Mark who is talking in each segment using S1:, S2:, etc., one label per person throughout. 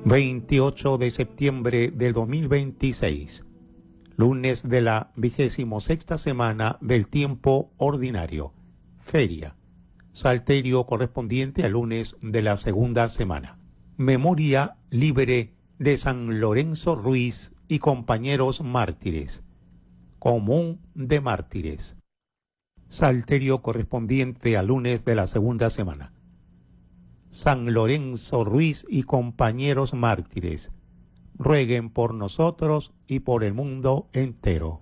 S1: 28 de septiembre del 2026, lunes de la 26ª semana del tiempo ordinario, feria, salterio correspondiente al lunes de la segunda semana. Memoria libre de San Lorenzo Ruiz y compañeros mártires. Común de mártires. Salterio correspondiente al lunes de la segunda semana. San Lorenzo Ruiz y compañeros mártires, rueguen por nosotros y por el mundo entero.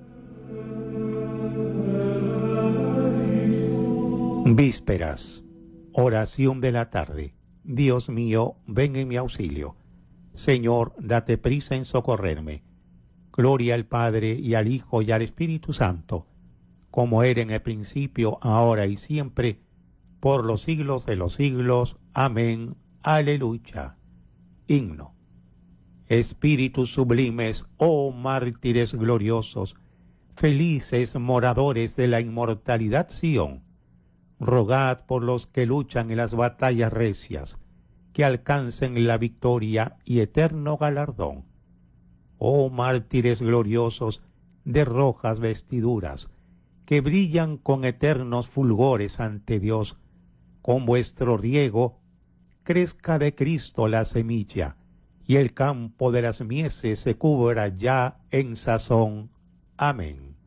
S1: Vísperas, oración de la tarde. Dios mío, ven en mi auxilio. Señor, date prisa en socorrerme. Gloria al Padre, y al Hijo, y al Espíritu Santo, como era en el principio, ahora y siempre, por los siglos de los siglos. Amén. Aleluya. Himno. Espíritus sublimes, oh mártires gloriosos, felices moradores de la inmortalidad Sión, rogad por los que luchan en las batallas recias, que alcancen la victoria y eterno galardón. Oh mártires gloriosos de rojas vestiduras, que brillan con eternos fulgores ante Dios, con vuestro riego crezca de Cristo la semilla, y el campo de las mieses se cubra ya en sazón. Amén.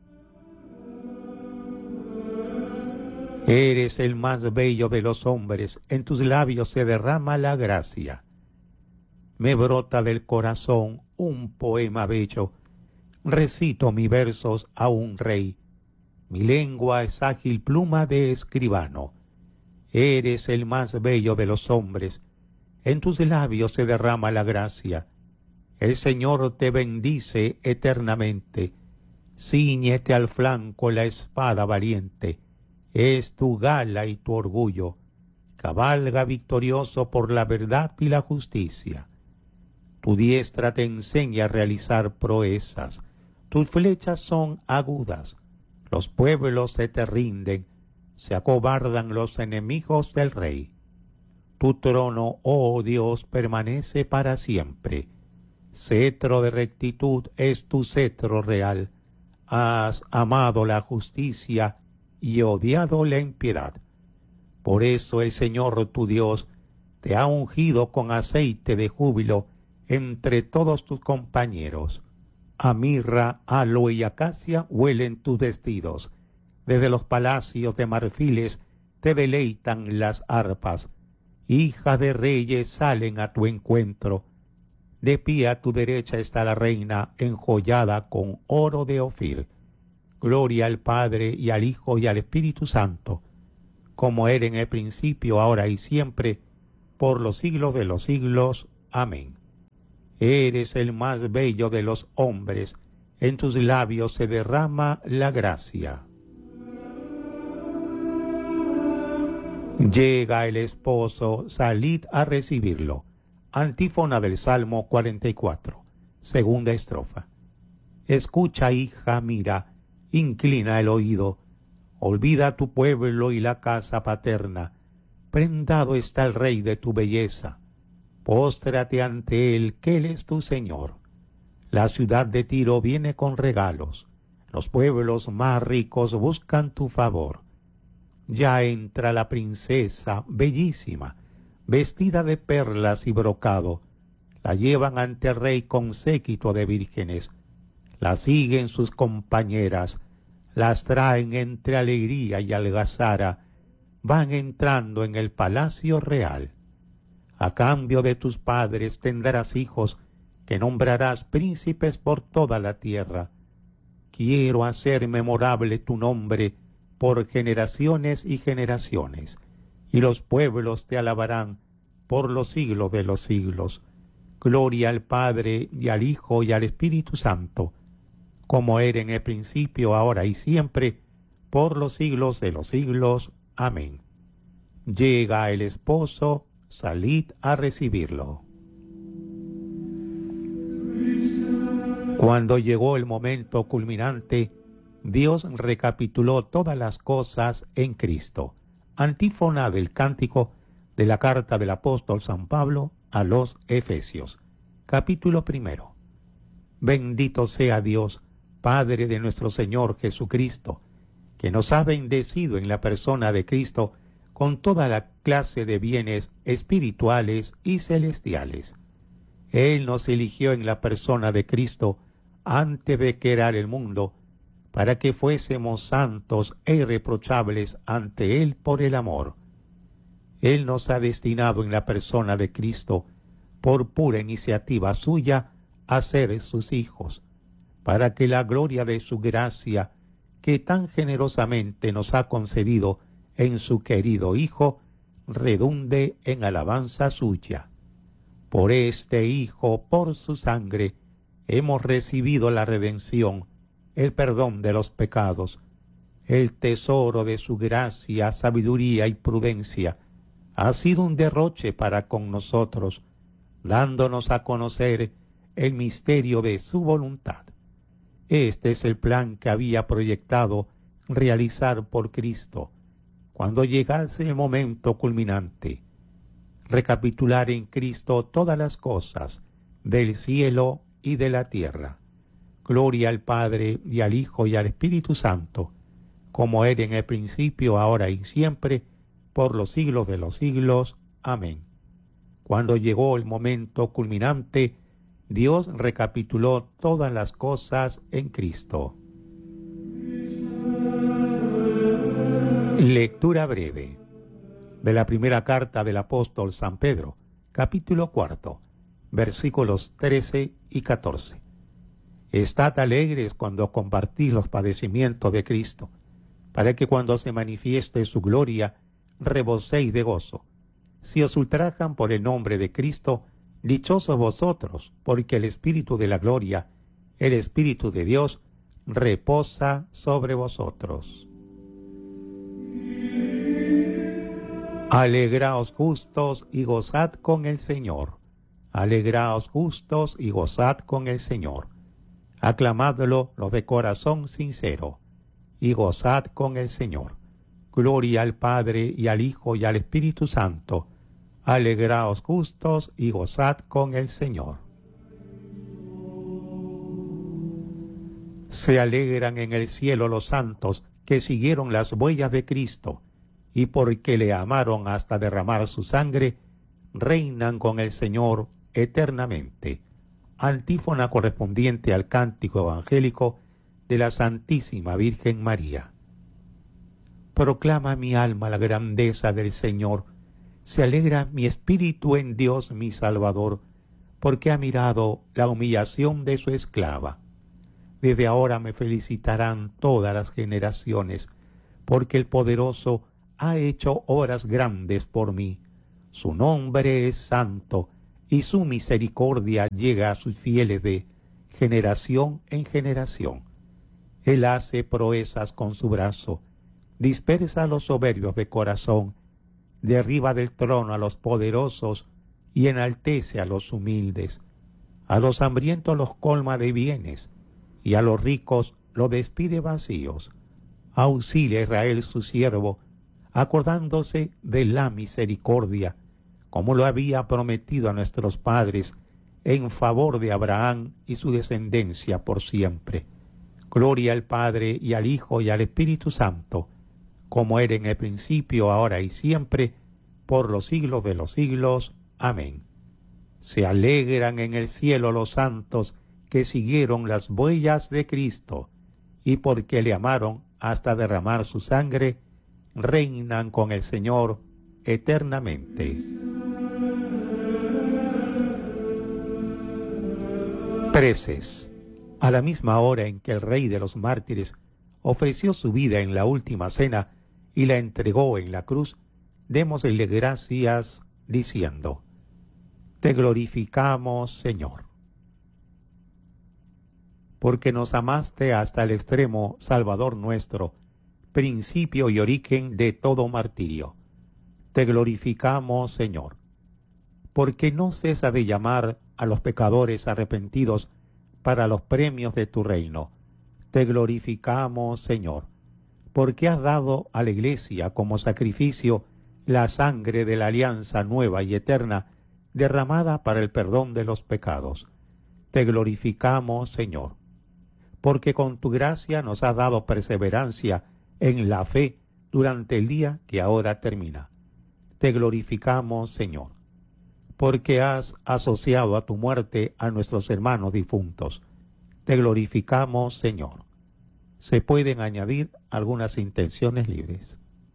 S1: Eres el más bello de los hombres, en tus labios se derrama la gracia. Me brota del corazón un poema bello, recito mis versos a un rey. Mi lengua es ágil pluma de escribano. Eres el más bello de los hombres, en tus labios se derrama la gracia. El Señor te bendice eternamente, cíñete al flanco la espada valiente, es tu gala y tu orgullo, cabalga victorioso por la verdad y la justicia. Tu diestra te enseña a realizar proezas, tus flechas son agudas, los pueblos se te rinden, se acobardan los enemigos del rey. Tu trono, oh Dios, permanece para siempre. Cetro de rectitud es tu cetro real. Has amado la justicia y odiado la impiedad. Por eso el Señor tu Dios te ha ungido con aceite de júbilo entre todos tus compañeros. A mirra, aloe y acacia huelen tus vestidos. Desde los palacios de marfiles te deleitan las arpas. Hijas de reyes salen a tu encuentro. De pie a tu derecha está la reina enjollada con oro de Ofir. Gloria al Padre, y al Hijo, y al Espíritu Santo, como era en el principio, ahora y siempre, por los siglos de los siglos. Amén. Eres el más bello de los hombres, en tus labios se derrama la gracia. Llega el esposo, salid a recibirlo. Antífona del Salmo 44, segunda estrofa. Escucha, hija, mira, inclina el oído, olvida tu pueblo y la casa paterna. Prendado está el rey de tu belleza. Póstrate ante él, que él es tu Señor. La ciudad de Tiro viene con regalos. Los pueblos más ricos buscan tu favor. Ya entra la princesa bellísima, vestida de perlas y brocado. La llevan ante el rey con séquito de vírgenes. La siguen sus compañeras, las traen entre alegría y algazara. Van entrando en el palacio real. A cambio de tus padres tendrás hijos, que nombrarás príncipes por toda la tierra. Quiero hacer memorable tu nombre por generaciones y generaciones, y los pueblos te alabarán por los siglos de los siglos. Gloria al Padre, y al Hijo, y al Espíritu Santo, como era en el principio, ahora y siempre, por los siglos de los siglos. Amén. Llega el esposo, salid a recibirlo. Cuando llegó el momento culminante, Dios recapituló todas las cosas en Cristo. Antífona del cántico de la carta del apóstol San Pablo a los Efesios. Capítulo 1. Bendito sea Dios, Padre de nuestro Señor Jesucristo, que nos ha bendecido en la persona de Cristo con toda la clase de bienes espirituales y celestiales. Él nos eligió en la persona de Cristo antes de crear el mundo, para que fuésemos santos e irreprochables ante Él por el amor. Él nos ha destinado en la persona de Cristo, por pura iniciativa suya, a ser sus hijos, para que la gloria de su gracia, que tan generosamente nos ha concedido en su querido Hijo, redunde en alabanza suya. Por este Hijo, por su sangre, hemos recibido la redención, el perdón de los pecados. El tesoro de su gracia, sabiduría y prudencia ha sido un derroche para con nosotros, dándonos a conocer el misterio de su voluntad. Este es el plan que había proyectado realizar por Cristo, cuando llegase el momento culminante: recapitular en Cristo todas las cosas, del cielo y de la tierra. Gloria al Padre, y al Hijo, y al Espíritu Santo, como era en el principio, ahora y siempre, por los siglos de los siglos. Amén. Cuando llegó el momento culminante, Dios recapituló todas las cosas en Cristo. Lectura breve de la primera carta del apóstol San Pedro, capítulo 4, versículos 13 y 14. Estad alegres cuando compartís los padecimientos de Cristo, para que cuando se manifieste su gloria, reboséis de gozo. Si os ultrajan por el nombre de Cristo, dichosos vosotros, porque el Espíritu de la gloria, el Espíritu de Dios, reposa sobre vosotros. Alegraos justos y gozad con el Señor. Alegraos justos y gozad con el Señor. Aclamadlo los de corazón sincero, y gozad con el Señor. Gloria al Padre, y al Hijo, y al Espíritu Santo. Alegraos justos y gozad con el Señor. Se alegran en el cielo los santos que siguieron las huellas de Cristo, y porque le amaron hasta derramar su sangre, reinan con el Señor eternamente. Antífona correspondiente al cántico evangélico de la Santísima Virgen María. Proclama mi alma la grandeza del Señor, se alegra mi espíritu en Dios mi Salvador, porque ha mirado la humillación de su esclava. Desde ahora me felicitarán todas las generaciones, porque el Poderoso ha hecho obras grandes por mí. Su nombre es santo, y su misericordia llega a sus fieles de generación en generación. Él hace proezas con su brazo, dispersa a los soberbios de corazón, derriba del trono a los poderosos y enaltece a los humildes. A los hambrientos los colma de bienes, y a los ricos los despide vacíos. Auxilia a Israel su siervo, acordándose de la misericordia, como lo había prometido a nuestros padres, en favor de Abraham y su descendencia por siempre. Gloria al Padre, y al Hijo, y al Espíritu Santo, como era en el principio, ahora y siempre, por los siglos de los siglos. Amén. Se alegran en el cielo los santos que siguieron las huellas de Cristo, y porque le amaron hasta derramar su sangre, reinan con el Señor eternamente. Preces. A la misma hora en que el Rey de los mártires ofreció su vida en la última cena y la entregó en la cruz, démosle gracias diciendo: Te glorificamos, Señor, porque nos amaste hasta el extremo, Salvador nuestro, principio y origen de todo martirio. Te glorificamos, Señor, porque no cesa de llamar a los pecadores arrepentidos para los premios de tu reino. Te glorificamos, Señor, porque has dado a la Iglesia como sacrificio la sangre de la alianza nueva y eterna derramada para el perdón de los pecados. Te glorificamos, Señor, porque con tu gracia nos has dado perseverancia en la fe durante el día que ahora termina. Te glorificamos, Señor, porque has asociado a tu muerte a nuestros hermanos difuntos. Te glorificamos, Señor. Se pueden añadir algunas intenciones libres.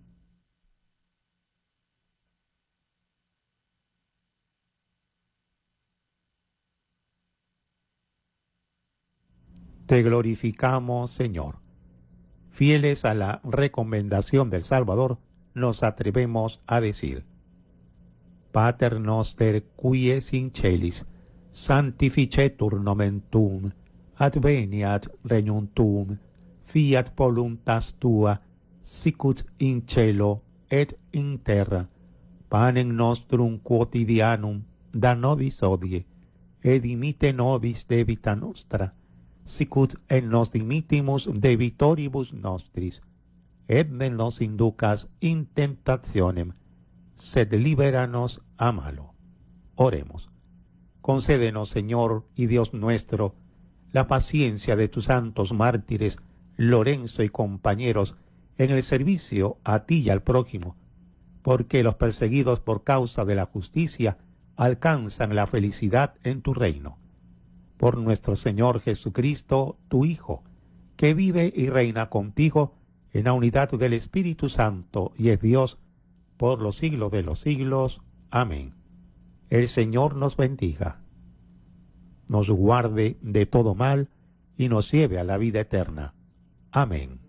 S1: Te glorificamos, Señor. Fieles a la recomendación del Salvador, nos atrevemos a decir: Pater noster, qui es in celis, sanctificetur nomen tuum, adveniat regnum tuum, fiat voluntas tua, sicut in cielo et in terra. Panem nostrum quotidianum da nobis hodie, et dimitte nobis debita nostra, sicut et nos dimittimus debitoribus nostris, et ne nos inducas in tentationem, sed libéranos a malo. Oremos. Concédenos, Señor y Dios nuestro, la paciencia de tus santos mártires, Lorenzo y compañeros, en el servicio a ti y al prójimo, porque los perseguidos por causa de la justicia alcanzan la felicidad en tu reino. Por nuestro Señor Jesucristo, tu Hijo, que vive y reina contigo en la unidad del Espíritu Santo y es Dios por los siglos de los siglos. Amén. El Señor nos bendiga, nos guarde de todo mal y nos lleve a la vida eterna. Amén.